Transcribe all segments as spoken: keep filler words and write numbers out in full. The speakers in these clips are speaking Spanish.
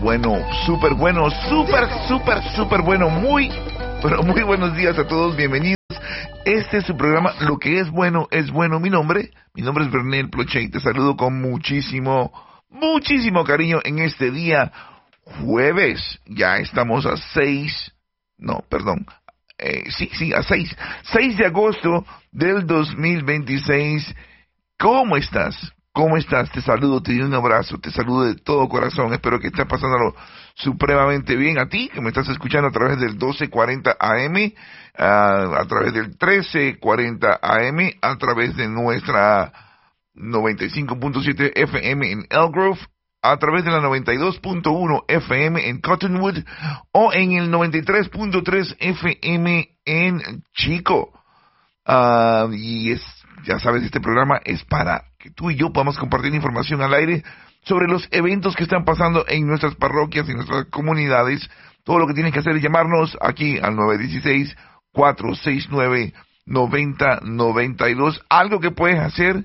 bueno, súper bueno, súper, súper, súper bueno. Muy, pero muy buenos días a todos, bienvenidos. Este es su programa, Lo que es bueno, es bueno. Mi nombre, mi nombre es Bernel Ploche y te saludo con muchísimo, muchísimo cariño en este día jueves. Ya estamos a seis, no, perdón, eh, sí, sí, a seis, seis de agosto del dos mil veintiséis. ¿Cómo estás? ¿Cómo estás? Te saludo, te doy un abrazo, te saludo de todo corazón. Espero que estés pasándolo supremamente bien. A ti, que me estás escuchando a través del doce cuarenta A M, uh, a través del trece cuarenta A M, a través de nuestra noventa y cinco punto siete F M en Elk Grove, a través de la noventa y dos punto uno F M en Cottonwood, o en el noventa y tres punto tres F M en Chico. Uh, y es, ya sabes, este programa es para que tú y yo podamos compartir información al aire sobre los eventos que están pasando en nuestras parroquias, en nuestras comunidades. Todo lo que tienes que hacer es llamarnos aquí al nueve uno seis, cuatro seis nueve, nueve cero nueve dos. Algo que puedes hacer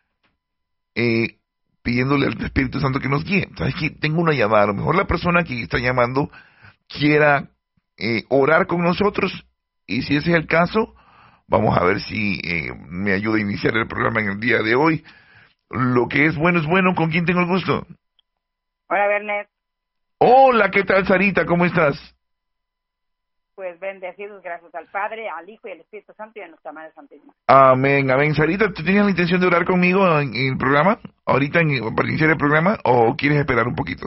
eh, pidiéndole al Espíritu Santo que nos guíe. ¿Sabes qué? Tengo una llamada. A lo mejor la persona que está llamando quiera eh, orar con nosotros. Y si ese es el caso, vamos a ver si eh, me ayuda a iniciar el programa en el día de hoy. Lo que es bueno es bueno. ¿Con quién tengo el gusto? Hola, Bernet. Hola, ¿qué tal, Sarita? ¿Cómo estás? Pues bendecidos gracias al Padre, al Hijo y al Espíritu Santo y a nuestra Madre Santísima. Amén, amén. Sarita, ¿tú tenías la intención de orar conmigo en, en el programa? ¿Ahorita en, para iniciar el programa? ¿O quieres esperar un poquito?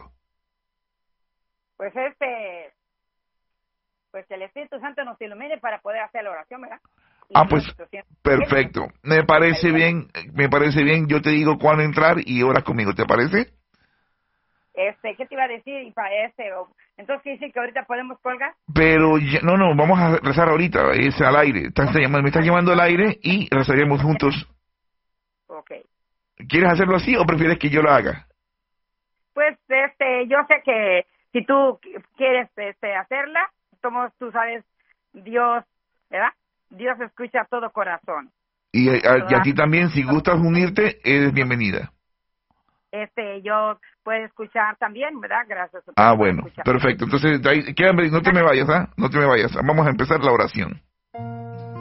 Pues este... Pues que el Espíritu Santo nos ilumine para poder hacer la oración, ¿verdad? Y Ah, pues, perfecto. Me parece bien, me parece bien. Yo te digo cuándo entrar y oras conmigo, ¿te parece? Este, ¿qué te iba a decir? Y para este, entonces, ¿qué dice que ahorita podemos colgar? Pero, ya, no, no, vamos a rezar ahorita, es al aire. Estás llamando, me estás llamando al aire y rezaríamos juntos. Ok. ¿Quieres hacerlo así o prefieres que yo lo haga? Pues, este, yo sé que si tú quieres este, hacerla, como tú sabes, Dios, ¿verdad? Dios escucha a todo corazón. Y a, a, y a ti también, si gustas unirte, eres bienvenida. Este, yo puedo escuchar también, ¿verdad? Gracias. Ah, bueno, perfecto. Entonces, ahí, quédame, no te me vayas, ¿ah? ¿eh? No te me vayas. Vamos a empezar la oración.